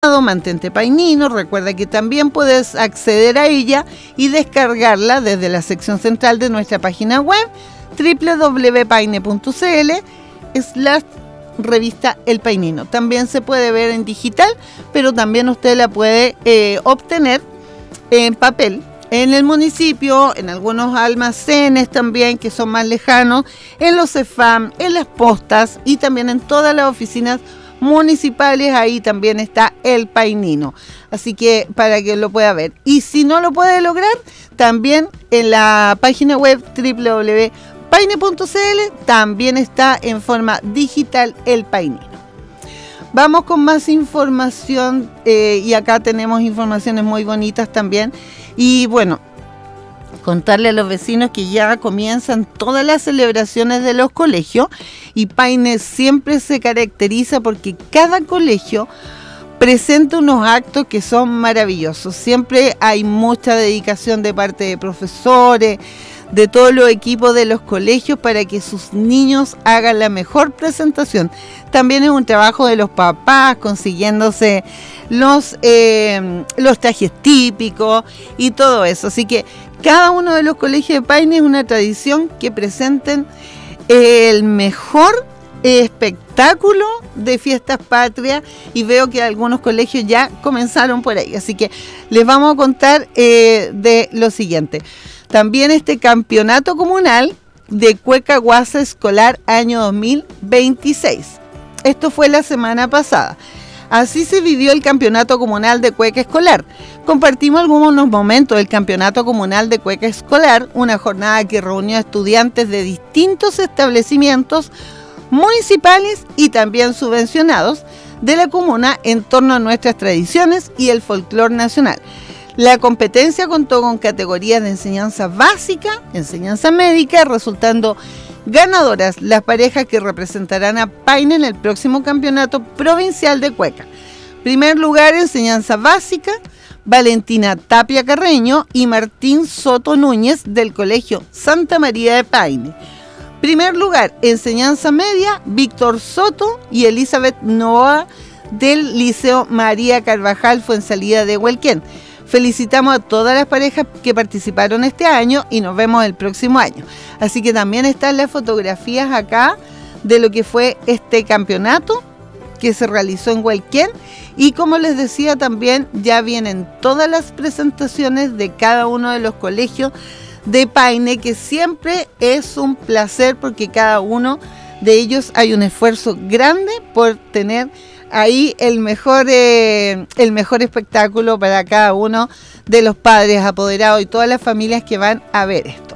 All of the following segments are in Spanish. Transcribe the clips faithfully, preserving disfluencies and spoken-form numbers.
Mantente Painino. Recuerda que también puedes acceder a ella y descargarla desde la sección central de nuestra página web doble u doble u doble u punto paine punto c l slash revista El Painino. También se puede ver en digital, pero también usted la puede eh, obtener en papel en el municipio, en algunos almacenes también que son más lejanos, en los C E F A M, en las postas y también en todas las oficinas municipales. Ahí también está El Painino, así que para que lo pueda ver. Y si no lo puede lograr, también en la página web doble u doble u doble u punto paine punto c l también está en forma digital El Painino. Vamos con más información eh, y acá tenemos informaciones muy bonitas también. Y bueno, contarle a los vecinos que ya comienzan todas las celebraciones de los colegios, y Paine siempre se caracteriza porque cada colegio presenta unos actos que son maravillosos. Siempre hay mucha dedicación de parte de profesores, de todos los equipos de los colegios para que sus niños hagan la mejor presentación. También es un trabajo de los papás consiguiéndose los, eh, los trajes típicos y todo eso. Así que cada uno de los colegios de Paine es una tradición que presenten el mejor espectáculo de fiestas patrias, y veo que algunos colegios ya comenzaron por ahí. Así que les vamos a contar eh, de lo siguiente. También este campeonato comunal de cueca guasa escolar año dos mil veintiséis. Esto fue la semana pasada. Así se vivió el campeonato comunal de cueca escolar. Compartimos algunos momentos del campeonato comunal de cueca escolar, una jornada que reunió a estudiantes de distintos establecimientos municipales y también subvencionados de la comuna en torno a nuestras tradiciones y el folclore nacional. La competencia contó con categorías de enseñanza básica, enseñanza médica, resultando ganadoras las parejas que representarán a Paine en el próximo campeonato provincial de cueca. Primer lugar, enseñanza básica, Valentina Tapia Carreño y Martín Soto Núñez del Colegio Santa María de Paine. Primer lugar, enseñanza media, Víctor Soto y Elizabeth Noa del Liceo María Carvajal Fuensalida de Huelquén. Felicitamos a todas las parejas que participaron este año y nos vemos el próximo año. Así que también están las fotografías acá de lo que fue este campeonato que se realizó en Huelquén. Y como les decía, también ya vienen todas las presentaciones de cada uno de los colegios de Paine, que siempre es un placer porque cada uno de ellos hay un esfuerzo grande por tener ahí el mejor, eh, el mejor espectáculo para cada uno de los padres apoderados y todas las familias que van a ver esto.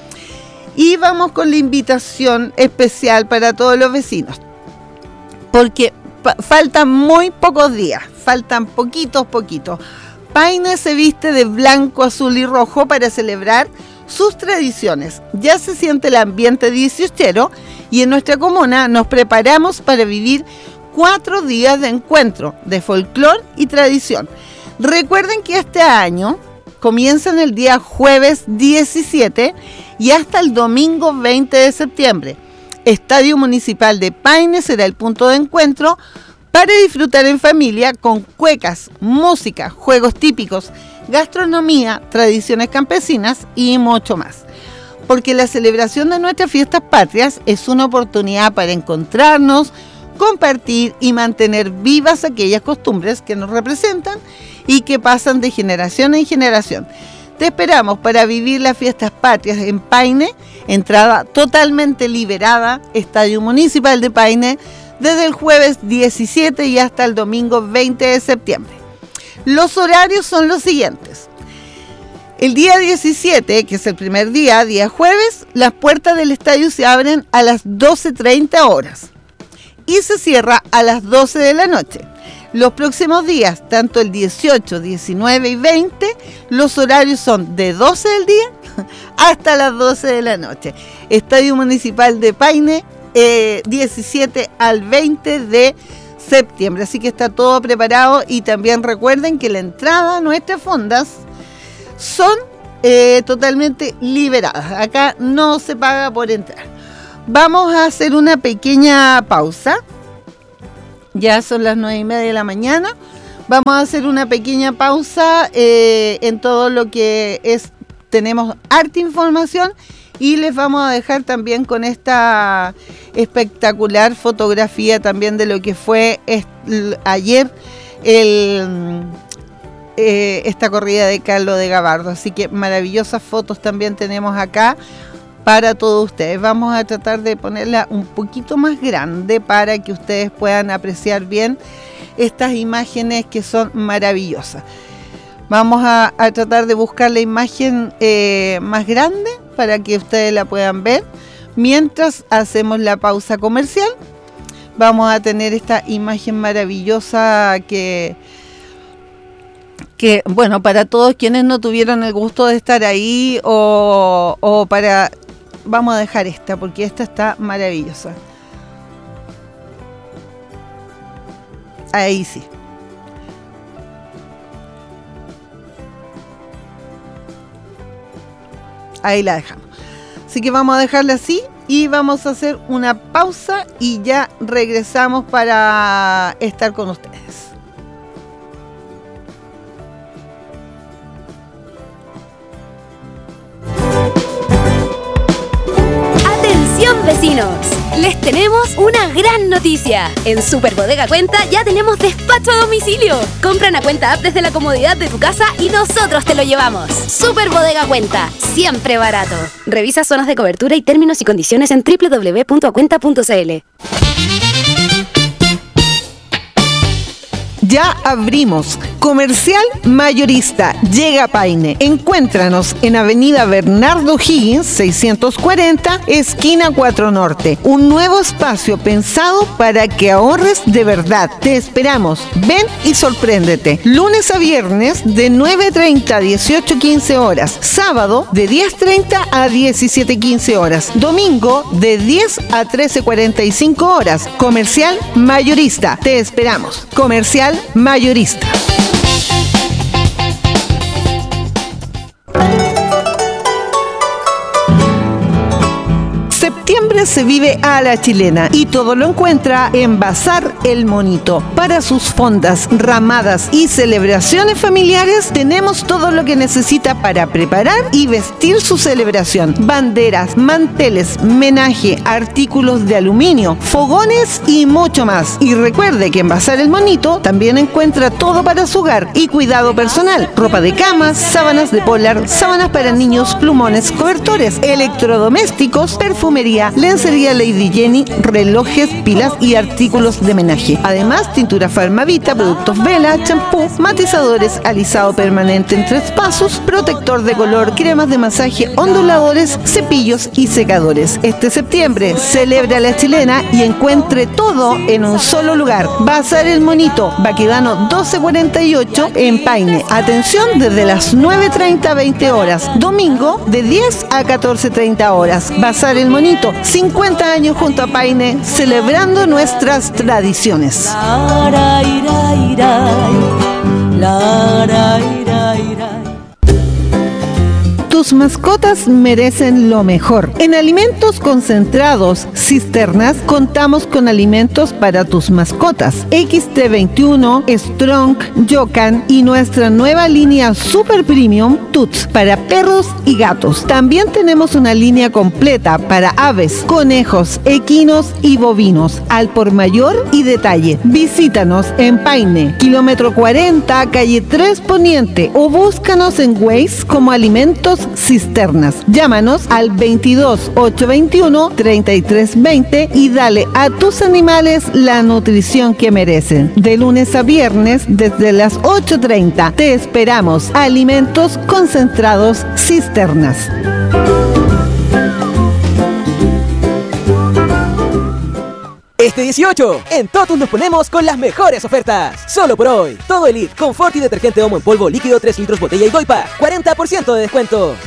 Y vamos con la invitación especial para todos los vecinos, porque pa- faltan muy pocos días, faltan poquitos, poquitos. Paine se viste de blanco, azul y rojo para celebrar sus tradiciones. Ya se siente el ambiente dieciochero y en nuestra comuna nos preparamos para vivir cuatro días de encuentro de folclore y tradición. Recuerden que este año comienzan el día jueves diecisiete y hasta el domingo veinte de septiembre. Estadio Municipal de Paine será el punto de encuentro para disfrutar en familia con cuecas, música, juegos típicos, gastronomía, tradiciones campesinas y mucho más. Porque la celebración de nuestras fiestas patrias es una oportunidad para encontrarnos, compartir y mantener vivas aquellas costumbres que nos representan y que pasan de generación en generación. Te esperamos para vivir las fiestas patrias en Paine, entrada totalmente liberada, Estadio Municipal de Paine, desde el jueves diecisiete y hasta el domingo veinte de septiembre. Los horarios son los siguientes. El día diecisiete, que es el primer día, día jueves, las puertas del estadio se abren a las doce treinta horas y se cierra a las doce de la noche. Los próximos días, tanto el dieciocho, diecinueve y veinte, los horarios son de doce del día hasta las doce de la noche. Estadio Municipal de Paine, eh, diecisiete al veinte de septiembre. Así que está todo preparado y también recuerden que la entrada a nuestras fondas son eh, totalmente liberadas. Acá no se paga por entrar. Vamos a hacer una pequeña pausa. Ya son las nueve y media de la mañana. Vamos a hacer una pequeña pausa eh, en todo lo que es, tenemos harta información y les vamos a dejar también con esta espectacular fotografía también de lo que fue est- ayer el, eh, esta corrida de Carlos de Gabardo. Así que maravillosas fotos también tenemos acá para todos ustedes. Vamos a tratar de ponerla un poquito más grande para que ustedes puedan apreciar bien estas imágenes que son maravillosas. Vamos a, a tratar de buscar la imagen eh, más grande para que ustedes la puedan ver. Mientras hacemos la pausa comercial, vamos a tener esta imagen maravillosa que, que bueno, para todos quienes no tuvieron el gusto de estar ahí o, o para... Vamos a dejar esta porque esta está maravillosa. Ahí sí. Ahí la dejamos. Así que vamos a dejarla así y vamos a hacer una pausa y ya regresamos para estar con ustedes. Vecinos, les tenemos una gran noticia. En Super Bodega Cuenta ya tenemos despacho a domicilio. Compra una cuenta app desde la comodidad de tu casa y nosotros te lo llevamos. Super Bodega Cuenta, siempre barato. Revisa zonas de cobertura y términos y condiciones en doble u doble u doble u punto acuenta punto c l. Ya abrimos. Comercial Mayorista llega a Paine. Encuéntranos en Avenida Bernardo Higgins seiscientos cuarenta, esquina cuatro Norte. Un nuevo espacio pensado para que ahorres de verdad. Te esperamos. Ven y sorpréndete. Lunes a viernes de nueve treinta a dieciocho quince horas. Sábado de diez treinta a diecisiete quince horas. Domingo de diez a trece cuarenta y cinco horas. Comercial Mayorista. Te esperamos. Comercial Mayorista. Septiembre se vive a la chilena y todo lo encuentra en Bazar El Monito. Para sus fondas, ramadas y celebraciones familiares tenemos todo lo que necesita para preparar y vestir su celebración. Banderas, manteles, menaje, artículos de aluminio, fogones y mucho más. Y recuerde que en Bazar El Monito también encuentra todo para su hogar y cuidado personal. Ropa de cama, sábanas de polar, sábanas para niños, plumones, cobertores, electrodomésticos, perfumería, lencería Lady Jenny, relojes, pilas y artículos de menaje. Además, tintura Farmavita, productos Vela, champú, matizadores, alisado permanente en tres pasos, protector de color, cremas de masaje, onduladores, cepillos y secadores. Este septiembre celebra la chilena y encuentre todo en un solo lugar. Bazar El Monito, Baquedano doce cuarenta y ocho en Paine. Atención desde las nueve treinta a veinte horas. Domingo de diez a catorce treinta horas. Bazar El Monito, cincuenta años junto a Paine, celebrando nuestras tradiciones. Tus mascotas merecen lo mejor. En Alimentos Concentrados Cisternas contamos con alimentos para tus mascotas. equis te veintiuno, Strong, Yocan y nuestra nueva línea Super Premium Tuts para perros y gatos. También tenemos una línea completa para aves, conejos, equinos y bovinos, al por mayor y detalle. Visítanos en Paine, kilómetro cuarenta, calle tres Poniente o búscanos en Waze como Alimentos Cisternas. Llámanos al veintidós, ochocientos veintiuno, treinta y tres veinte y dale a tus animales la nutrición que merecen. De lunes a viernes desde las ocho treinta. Te esperamos. Alimentos Concentrados Cisternas. Este dieciocho, en Totus nos ponemos con las mejores ofertas. Solo por hoy, todo Elite, confort y detergente Omo en polvo líquido tres litros botella y doy pack, cuarenta por ciento de descuento.